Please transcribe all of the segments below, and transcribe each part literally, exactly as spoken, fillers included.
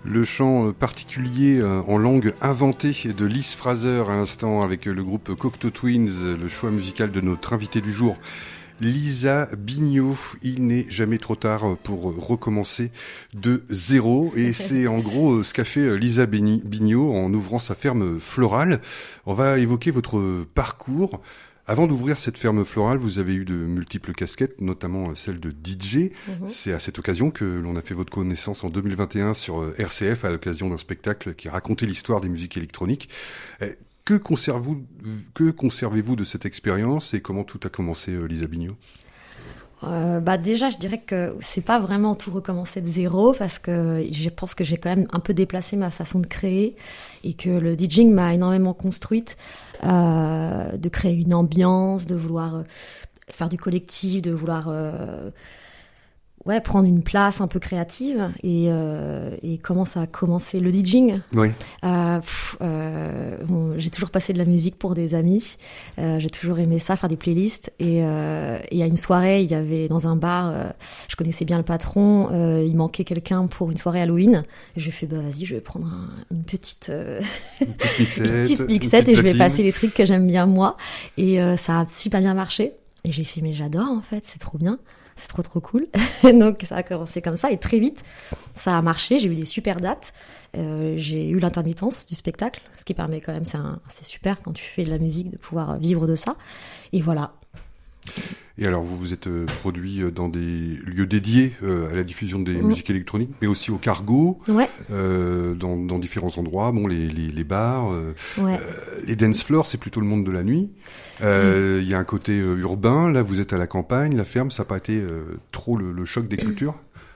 Le chant particulier en langue inventée de Liz Fraser à l'instant avec le groupe Cocteau Twins, le choix musical de notre invité du jour, Lisa Bignot. Il n'est jamais trop tard pour recommencer de zéro et c'est en gros ce qu'a fait Lisa Bignot en ouvrant sa ferme florale. On va évoquer votre parcours. Avant d'ouvrir cette ferme florale, vous avez eu de multiples casquettes, notamment celle de D J. Mmh. C'est à cette occasion que l'on a fait votre connaissance en deux mille vingt et un sur R C F à l'occasion d'un spectacle qui racontait l'histoire des musiques électroniques. Que conservez-vous, que conservez-vous de cette expérience et comment tout a commencé, Lisa Bignot ? Euh, bah déjà, je dirais que c'est pas vraiment tout recommencer de zéro parce que je pense que j'ai quand même un peu déplacé ma façon de créer et que le DJing m'a énormément construite, euh, de créer une ambiance, de vouloir euh, faire du collectif, de vouloir euh, ouais prendre une place un peu créative et euh, et comment ça a commencé le DJing. Oui. Euh, pff, euh, bon, j'ai toujours passé de la musique pour des amis. Euh, j'ai toujours aimé ça, faire des playlists. Et, euh, et à une soirée, il y avait dans un bar, euh, je connaissais bien le patron. Euh, il manquait quelqu'un pour une soirée Halloween. Et j'ai fait bah vas-y, je vais prendre un, une petite euh, une petite mixette, une petite mixette et je vais passer les trucs que j'aime bien moi. Et euh, ça a super bien marché. Et j'ai fait mais j'adore en fait, c'est trop bien. C'est trop trop cool. Donc ça a commencé comme ça et très vite ça a marché. J'ai eu des super dates. Euh, j'ai eu l'intermittence du spectacle, ce qui permet quand même, c'est, un, c'est super quand tu fais de la musique de pouvoir vivre de ça. Et voilà. Et alors vous vous êtes euh, produit dans des lieux dédiés euh, à la diffusion des mmh. musiques électroniques, mais aussi au cargo, ouais. euh, dans, dans différents endroits, bon les, les, les bars, euh, ouais. euh, les dance floors, c'est plutôt le monde de la nuit. Il euh, mmh. y a un côté euh, urbain, là vous êtes à la campagne, la ferme, ça n'a pas été euh, trop le, le choc des cultures ?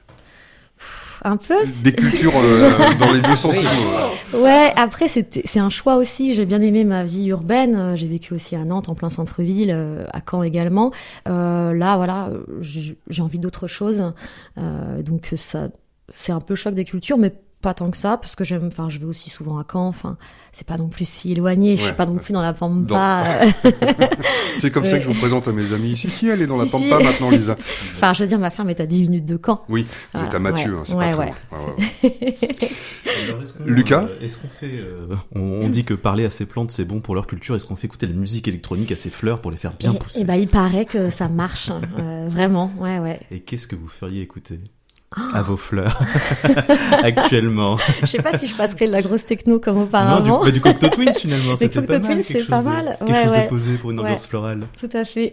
Un peu. Des cultures euh, dans les deux sens du mot. Ouais, après c'était, c'est un choix aussi. J'ai bien aimé ma vie urbaine. J'ai vécu aussi à Nantes, en plein centre-ville, à Caen également. Euh, là, voilà, j'ai, j'ai envie d'autre chose. Euh, donc ça, c'est un peu choc des cultures, mais pas tant que ça, parce que j'aime. Enfin, je vais aussi souvent à Caen. Enfin, c'est pas non plus si éloigné. Ouais, je suis pas non plus dans la pampa. C'est comme ça que je vous présente à mes amis. Si, si, elle est dans si, la pampa si. Maintenant, Lisa. Enfin, je veux dire, ma ferme est à dix minutes de Caen. Oui, vous êtes à Mathieu, ouais, hein, c'est ouais, pas ouais, très loin. Ouais, ouais. Alors, est-ce qu'on, Lucas euh, est-ce qu'on fait, euh, on, on dit que parler à ces plantes c'est bon pour leur culture. Est-ce qu'on fait écouter de la musique électronique à ces fleurs pour les faire bien et, pousser ? Et bah, il paraît que ça marche, euh, vraiment, ouais, ouais. Et qu'est-ce que vous feriez écouter à vos fleurs actuellement? Je sais pas si je passerai de la grosse techno comme auparavant. Non, du, bah, du Cocteau Twins finalement, c'était Cocteau pas mal. Twins, c'est pas de, mal. Quelque ouais, chose ouais. de posé pour une ambiance ouais. florale. Tout à fait.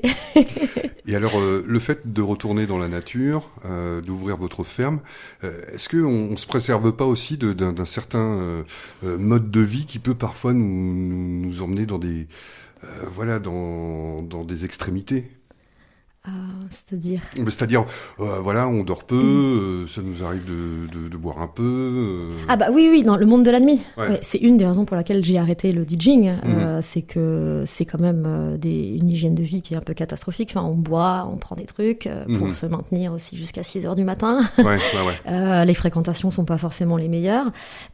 Et alors, euh, le fait de retourner dans la nature, euh, d'ouvrir votre ferme, euh, est-ce qu'on on se préserve pas aussi de, d'un, d'un certain euh, euh, mode de vie qui peut parfois nous, nous, nous emmener dans des, euh, voilà, dans, dans des extrémités? Euh, c'est-à-dire C'est-à-dire, euh, voilà, on dort peu, mmh. euh, ça nous arrive de, de, de boire un peu. Euh... Ah bah oui, oui, dans le monde de la nuit. Ouais. Ouais, c'est une des raisons pour laquelle j'ai arrêté le DJing. Mmh. Euh, c'est que c'est quand même euh, des, une hygiène de vie qui est un peu catastrophique. Enfin, on boit, on prend des trucs euh, pour mmh. se maintenir aussi jusqu'à six heures du matin. Ouais, ouais, ouais. euh, les fréquentations sont pas forcément les meilleures.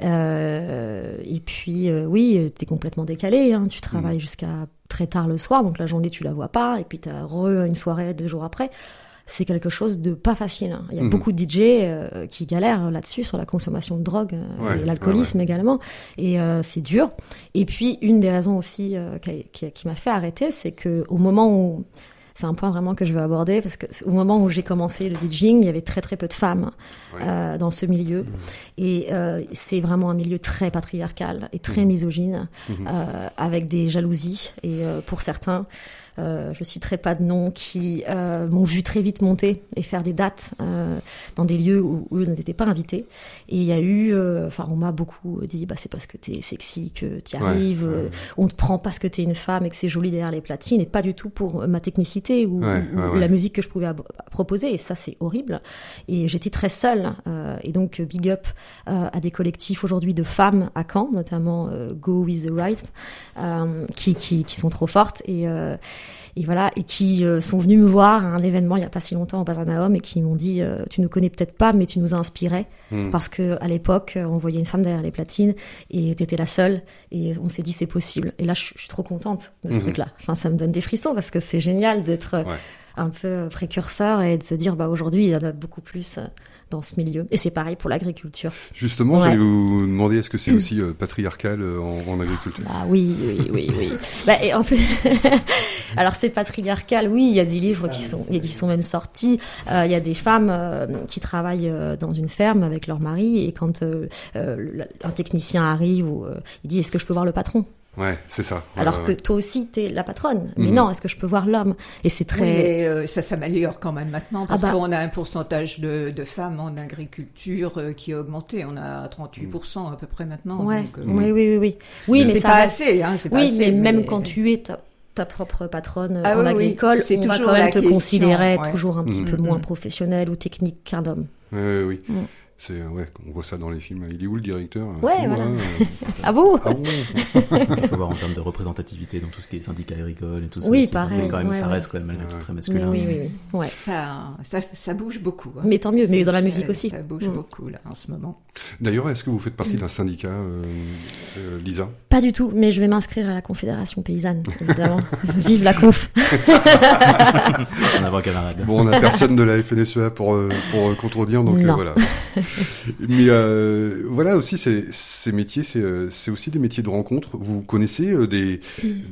Euh, et puis, euh, oui, t'es complètement décalé. Hein, tu travailles mmh. jusqu'à très tard le soir, donc la journée tu la vois pas, et puis t'as re une soirée deux jours après. C'est quelque chose de pas facile. Il y a mmh. beaucoup de D J euh, qui galèrent là-dessus sur la consommation de drogue euh, ouais, et l'alcoolisme ouais, ouais. également, et euh, c'est dur. Et puis une des raisons aussi euh, qui, qui, qui m'a fait arrêter, c'est que au moment où c'est un point vraiment que je veux aborder, parce que au moment où j'ai commencé le DJing, il y avait très très peu de femmes ouais. euh, dans ce milieu. Mmh. Et euh, c'est vraiment un milieu très patriarcal et très mmh. misogyne, mmh. euh, avec des jalousies. Et euh, pour certains, euh, je citerai pas de noms, qui euh, m'ont vu très vite monter et faire des dates euh, dans des lieux où, où eux n'étaient pas invités. Et il y a eu, enfin, euh, on m'a beaucoup dit, bah c'est parce que t'es sexy que t'y arrives, ouais, ouais. Euh, on te prend parce que t'es une femme et que c'est joli derrière les platines, et pas du tout pour ma technicité ou, ouais, ou, ouais, ou ouais. la musique que je pouvais ab- proposer. Et ça, c'est horrible. Et j'étais très seule. Euh, et donc, big up euh, à des collectifs aujourd'hui de femmes à Caen, notamment euh, Go With The Right, euh, qui, qui, qui sont trop fortes. Et euh, Et voilà, et qui euh, sont venus me voir à un événement il y a pas si longtemps au Bazar et qui m'ont dit euh, tu nous connais peut-être pas, mais tu nous as inspirés mmh. parce que à l'époque on voyait une femme derrière les platines et t'étais la seule, et on s'est dit c'est possible. Et là je, je suis trop contente de ce mmh. truc-là. Enfin, ça me donne des frissons parce que c'est génial d'être ouais. un peu précurseur et de se dire bah aujourd'hui il y en a beaucoup plus dans ce milieu. Et c'est pareil pour l'agriculture. Justement, ouais. j'allais vous demander, est-ce que c'est aussi euh, patriarcal euh, en, en agriculture? Ah oui, oui, oui, oui. bah, et en plus, alors c'est patriarcal, oui, il y a des livres qui sont, qui sont même sortis. Euh, il y a des femmes euh, qui travaillent euh, dans une ferme avec leur mari, et quand euh, euh, un technicien arrive, ou, euh, il dit, est-ce que je peux voir le patron? Ouais, c'est ça. Alors ouais, que ouais. toi aussi, t'es la patronne. Mais mmh. non, est-ce que je peux voir l'homme? Et c'est très... Oui, mais euh, ça s'améliore quand même maintenant, parce ah bah... qu'on a un pourcentage de, de femmes en agriculture euh, qui a augmenté. On a trente-huit pour cent à peu près maintenant. Ouais. Donc, euh... oui, oui, oui, oui. Oui, mais c'est ça pas reste... assez, hein, c'est pas oui, assez, mais, mais même quand tu es ta, ta propre patronne ah, en oui, agricole, oui. on va quand même te question, considérer ouais. toujours un petit mmh. peu moins professionnel ou technique qu'un homme. Oui, oui, oui. Mmh. C'est, ouais, on voit ça dans les films. Il est où le directeur? Ouais, c'est voilà. moi, euh... ah bon, ah bon Il faut voir en termes de représentativité dans tout ce qui est syndicat agricole et tout ça. Oui, aussi. pareil. C'est quand même, ouais, ça ouais. reste quand même malgré tout très mais masculin. oui, oui, oui. Ouais. Ça, ça, ça bouge beaucoup. Hein. Mais tant mieux, mais dans la ça, musique aussi. Ça bouge mmh. beaucoup, là, en ce moment. D'ailleurs, est-ce que vous faites partie d'un syndicat, euh, euh, Lisa? Pas du tout, mais je vais m'inscrire à la Confédération Paysanne, évidemment. Vive la conf. On a un camarade. Bon, on n'a personne de la F N S E A pour, euh, pour contredire, donc euh, voilà. Mais euh, voilà aussi, c'est, ces métiers, c'est, c'est aussi des métiers de rencontre. Vous connaissez euh, des,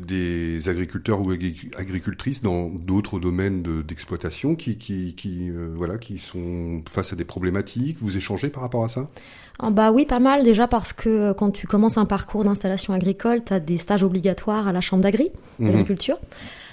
des agriculteurs ou agri- agricultrices dans d'autres domaines de, d'exploitation qui, qui, qui, euh, voilà, qui sont face à des problématiques. Vous échangez par rapport à ça? Ah bah oui, pas mal, déjà parce que quand tu commences un parcours d'installation agricole, tu as des stages obligatoires à la chambre d'agri, d'agriculture. Mmh.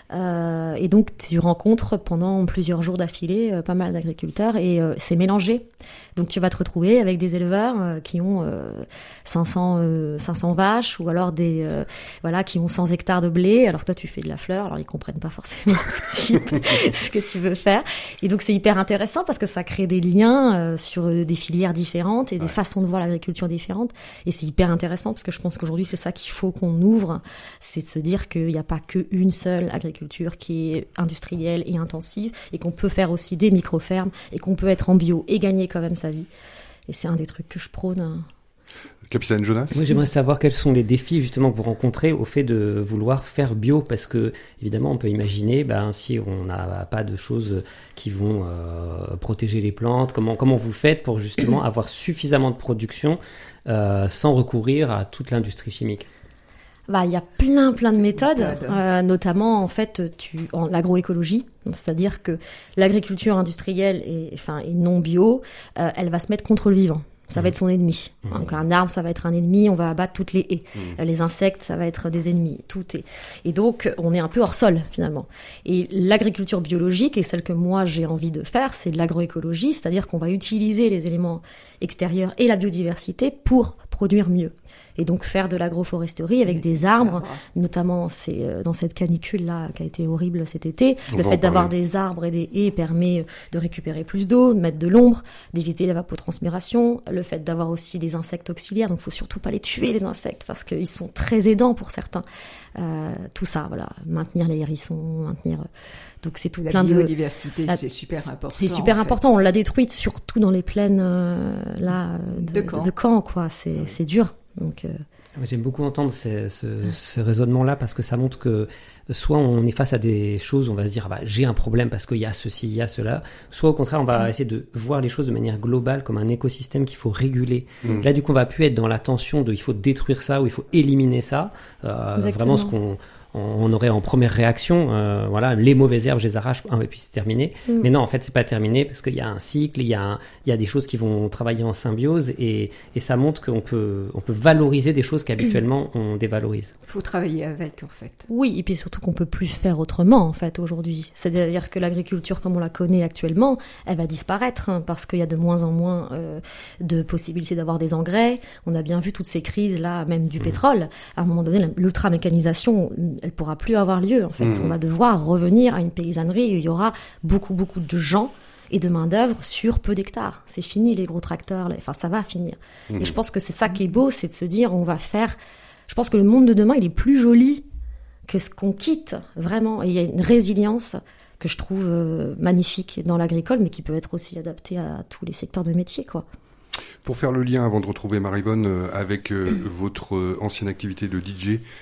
Euh, et donc tu rencontres pendant plusieurs jours d'affilée euh, pas mal d'agriculteurs, et euh, c'est mélangé. Donc tu vas te retrouver avec des éleveurs euh, qui ont euh, cinq cents, euh, cinq cents vaches, ou alors des euh, voilà, qui ont cent hectares de blé, alors que toi tu fais de la fleur, alors ils comprennent pas forcément tout de suite ce que tu veux faire. Et donc c'est hyper intéressant parce que ça crée des liens euh, sur euh, des filières différentes et des ouais. façons de voir l'agriculture différentes. Et c'est hyper intéressant parce que je pense qu'aujourd'hui c'est ça qu'il faut qu'on ouvre, c'est de se dire qu'il n'y a pas qu'une seule agriculture qui est industrielle et intensive, et qu'on peut faire aussi des micro-fermes, et qu'on peut être en bio et gagner quand même sa vie. Et c'est un des trucs que je prône. Capitaine Jonas? Moi, j'aimerais savoir quels sont les défis justement que vous rencontrez au fait de vouloir faire bio, parce que évidemment on peut imaginer, ben, si on n'a pas de choses qui vont euh, protéger les plantes, comment, comment vous faites pour justement avoir suffisamment de production euh, sans recourir à toute l'industrie chimique? Bah, il y a plein plein de méthodes, euh, notamment en fait tu en l'agroécologie, c'est-à-dire que l'agriculture industrielle et enfin et non bio, euh, elle va se mettre contre le vivant. Ça va être son ennemi. Mmh. Donc un arbre, ça va être un ennemi, on va abattre toutes les haies. Mmh. Les insectes, ça va être des ennemis. Tout est. Et donc, on est un peu hors sol, finalement. Et l'agriculture biologique, et celle que moi j'ai envie de faire, c'est de l'agroécologie, c'est-à-dire qu'on va utiliser les éléments extérieurs et la biodiversité pour produire mieux. Et donc faire de l'agroforesterie avec des arbres, notamment c'est euh, dans cette canicule là qui a été horrible cet été, on le fait d'avoir des arbres et des haies permet de récupérer plus d'eau, de mettre de l'ombre, d'éviter l'évapotranspiration, le fait d'avoir aussi des insectes auxiliaires, donc il faut surtout pas les tuer les insectes parce qu'ils sont très aidants pour certains. Euh, tout ça, voilà, maintenir les hérissons, maintenir donc c'est tout la plein de biodiversité, c'est super important. C'est super important, fait. On l'a détruite surtout dans les plaines euh, là de, de Caen, de, de Caen quoi, c'est c'est dur. Donc, euh... j'aime beaucoup entendre ce, ce, ce raisonnement-là parce que ça montre que soit on est face à des choses, on va se dire bah, j'ai un problème parce qu'il y a ceci, il y a cela, soit au contraire on va mmh. essayer de voir les choses de manière globale comme un écosystème qu'il faut réguler. Mmh. Là du coup on va plus être dans la tension de il faut détruire ça ou il faut éliminer ça. Euh, vraiment ce qu'on on aurait en première réaction, euh, voilà, les mauvaises herbes, je les arrache, hein, et puis c'est terminé. Mm. Mais non, en fait, c'est pas terminé parce qu'il y a un cycle, il y a, un, il y a des choses qui vont travailler en symbiose, et, et ça montre qu'on peut, on peut valoriser des choses qu'habituellement on dévalorise. Il faut travailler avec, en fait. Oui, et puis surtout qu'on peut plus faire autrement, en fait, aujourd'hui. C'est-à-dire que l'agriculture, comme on la connaît actuellement, elle va disparaître, hein, parce qu'il y a de moins en moins euh, de possibilités d'avoir des engrais. On a bien vu toutes ces crises-là, même du mm. pétrole. À un moment donné, l'ultra-mécanisation, elle pourra plus avoir lieu, en fait. Mmh. On va devoir revenner à une paysannerie où il y aura beaucoup, beaucoup de gens et de main-d'œuvre sur peu d'hectares. C'est fini, les gros tracteurs. Les... Enfin, ça va finir. Mmh. Et je pense que c'est ça qui est beau, c'est de se dire, on va faire... Je pense que le monde de demain, il est plus joli que ce qu'on quitte, vraiment. Et il y a une résilience que je trouve euh, magnifique dans l'agricole, mais qui peut être aussi adaptée à tous les secteurs de métier, quoi. Pour faire le lien, avant de retrouver Maryvonne, euh, avec euh, votre euh, ancienne activité de D J,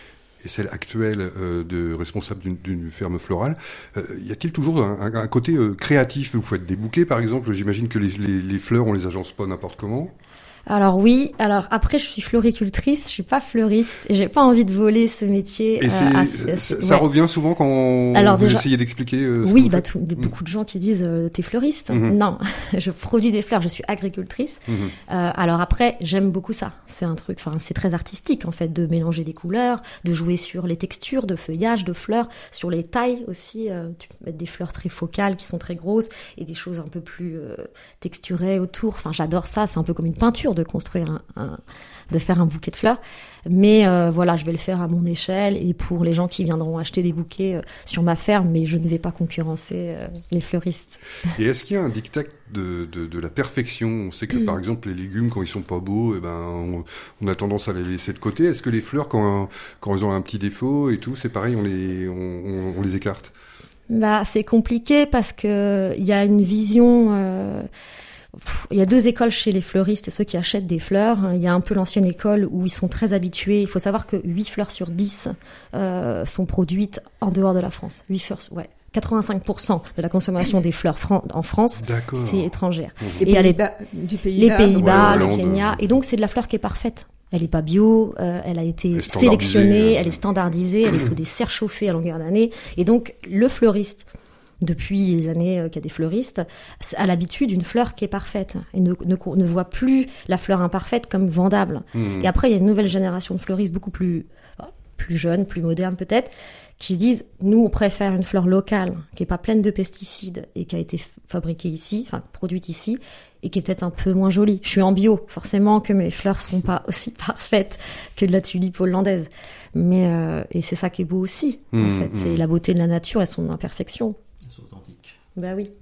et celle actuelle euh, de responsable d'une, d'une ferme florale, euh, y a-t-il toujours un, un, un côté euh, créatif? Vous faites des bouquets, par exemple. J'imagine que les, les, les fleurs, on les agence pas n'importe comment. Alors oui, alors après je suis floricultrice, je suis pas fleuriste, et j'ai pas envie de voler ce métier. Et c'est, euh, à, ça, à, ça ouais. revient souvent quand alors vous déjà, essayez d'expliquer euh, ce oui, que vous bah faites. tout, beaucoup de gens qui disent euh, t'es fleuriste. Mm-hmm. Non, je produis des fleurs, je suis agricultrice. Mm-hmm. Euh, alors après, j'aime beaucoup ça. C'est un truc, enfin c'est très artistique en fait, de mélanger des couleurs, de jouer sur les textures de feuillage, de fleurs, sur les tailles aussi. Euh, tu peux mettre des fleurs très focales qui sont très grosses et des choses un peu plus euh, texturées autour. Enfin j'adore ça, c'est un peu comme une peinture de construire un Un, de faire un bouquet de fleurs, mais euh, voilà, je vais le faire à mon échelle et pour les gens qui viendront acheter des bouquets euh, sur ma ferme, mais je ne vais pas concurrencer euh, les fleuristes. Et est-ce qu'il y a un diktat de, de, de la perfection? On sait que par exemple les légumes, quand ils sont pas beaux, eh ben on, on a tendance à les laisser de côté. Est-ce que les fleurs, quand quand ils ont un petit défaut et tout, c'est pareil, on les on, on, on les écarte? Bah c'est compliqué parce que il y a une vision. Euh, Il y a deux écoles chez les fleuristes et ceux qui achètent des fleurs. Il y a un peu l'ancienne école où ils sont très habitués. Il faut savoir que huit fleurs sur dix euh, sont produites en dehors de la France. huit fleurs, ouais. quatre-vingt-cinq pour cent de la consommation des fleurs fran- en France, D'accord. c'est étrangère. Les et Pays-Bas, du les Pays-Bas, Pays-Bas, ouais, le Kenya. Et donc, c'est de la fleur qui est parfaite. Elle est pas bio, euh, elle a été Elle est sélectionnée, euh... elle est standardisée, elle est sous des serres chauffées à longueur d'année. Et donc, le fleuriste, depuis les années euh, qu'il y a des fleuristes, a l'habitude d'une fleur qui est parfaite et ne, ne, ne voit plus la fleur imparfaite comme vendable. Mmh. Et après, il y a une nouvelle génération de fleuristes beaucoup plus, plus jeunes, plus modernes peut-être, qui se disent, nous, on préfère une fleur locale, qui est pas pleine de pesticides et qui a été fabriquée ici, enfin, produite ici, et qui est peut-être un peu moins jolie. Je suis en bio, forcément que mes fleurs seront pas aussi parfaites que de la tulipe hollandaise. Mais, euh, et c'est ça qui est beau aussi, mmh, en fait. Mmh. C'est la beauté de la nature et son imperfection. C'est authentique. Bah oui.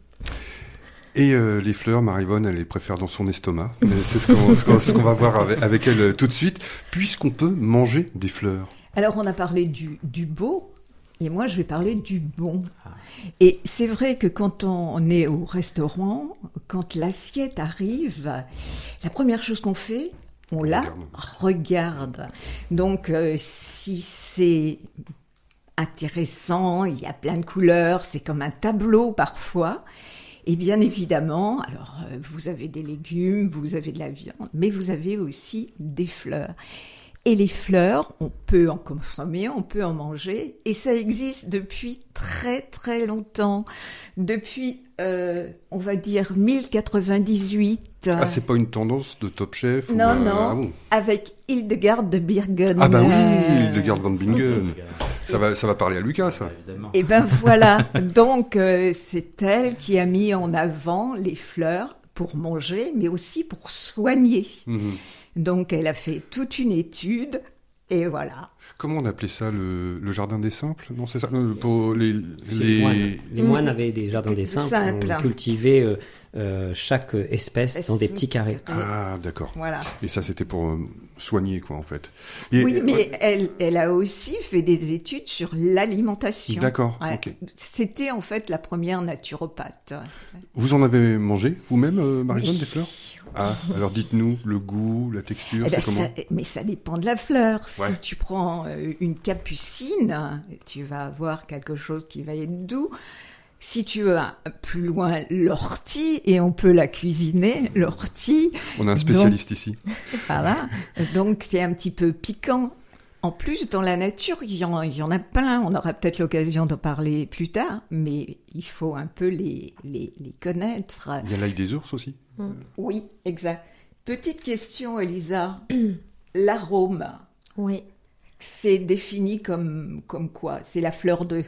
Et euh, les fleurs, Maryvonne, elle les préfère dans son estomac. C'est ce qu'on, ce qu'on, ce qu'on va voir avec, avec elle tout de suite, puisqu'on peut manger des fleurs. Alors, on a parlé du, du beau, et moi, je vais parler du bon. Ah. Et c'est vrai que quand on est au restaurant, quand l'assiette arrive, la première chose qu'on fait, on la regarde. regarde. Donc, euh, si c'est intéressant, il y a plein de couleurs, c'est comme un tableau parfois. Et bien évidemment, alors euh, vous avez des légumes, vous avez de la viande, mais vous avez aussi des fleurs. Et les fleurs, on peut en consommer, on peut en manger, et ça existe depuis très très longtemps. Depuis, euh, on va dire, mille quatre-vingt-dix-huit. Ah, c'est pas une tendance de Top Chef? Non, ou, non, euh, ah bon. Avec Hildegard de Bingen. Ah bah oui, Hildegard von Bingen. Ça va, ça va parler à Lucas, ça. Et ben voilà, donc euh, c'est elle qui a mis en avant les fleurs pour manger, mais aussi pour soigner. Mmh. Donc, elle a fait toute une étude, et voilà. Comment on appelait ça, le, le jardin des simples? Non, c'est ça, pour les, les... Les, moines. les moines avaient des jardins des simples, Simple. On cultivait euh, euh, chaque espèce Est-ce dans des petits carrés. Ah, d'accord. Voilà. Et ça, c'était pour euh, soigner, quoi, en fait. Et, oui, mais ouais. elle, elle a aussi fait des études sur l'alimentation. D'accord, ouais. ok. C'était en fait la première naturopathe. Vous en avez mangé, vous-même, euh, Maryvonne, oui. des fleurs? Ah, alors dites-nous, le goût, la texture, eh ben, c'est comment? ça, Mais ça dépend de la fleur. Ouais. Si tu prends euh, une capucine, tu vas avoir quelque chose qui va être doux. Si tu vas plus loin, l'ortie, et on peut la cuisiner, l'ortie. On a un spécialiste donc, ici. Voilà. Donc c'est un petit peu piquant. En plus, dans la nature, il y en, il y en a plein. On aura peut-être l'occasion d'en parler plus tard, mais il faut un peu les, les, les connaître. Il y a l'ail des ours aussi? Mmh. Oui, exact. Petite question, Elisa. L'arôme. Oui. C'est défini comme, comme quoi? C'est la fleur d'œuf.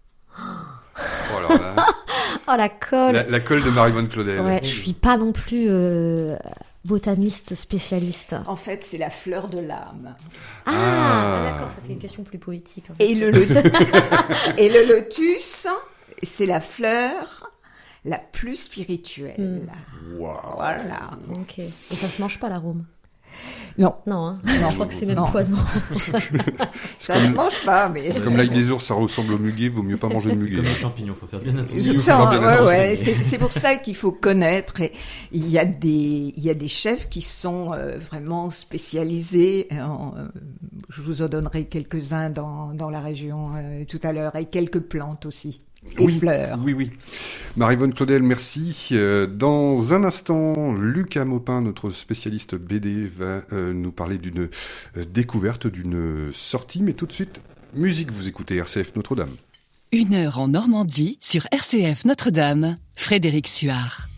Oh, alors là, oh la colle. La, la colle de Maryvonne Claudel. Ouais, je suis pas non plus euh, botaniste spécialiste. En fait, c'est la fleur de l'âme. Ah, ah. d'accord, c'était une question plus poétique. En fait. Et le lotus, et le lotus, c'est la fleur la plus spirituelle. Mm. Wow. Voilà. Ok. Et ça se mange pas l'arôme? Non. Non, hein. non, je crois que c'est même non. poison. Ça ne se mange pas, mais... C'est comme l'ail des ours, ça ressemble au muguet, vaut mieux pas manger le muguet. C'est comme un champignon, faut faire bien attention. Ça, bien ouais, ouais. C'est, c'est pour ça qu'il faut connaître. Et il y a des, il y a des chefs qui sont euh, vraiment spécialisés. En, euh, je vous en donnerai quelques-uns dans, dans la région euh, tout à l'heure, et quelques plantes aussi. Et oui, fleurs. Oui, oui. Marie-Vonne Claudel, merci. Euh, dans un instant, Lucas Maupin, notre spécialiste B D, va euh, nous parler d'une euh, découverte, d'une sortie. Mais tout de suite, musique, vous écoutez R C F Notre-Dame. Une heure en Normandie sur R C F Notre-Dame. Frédéric Suard.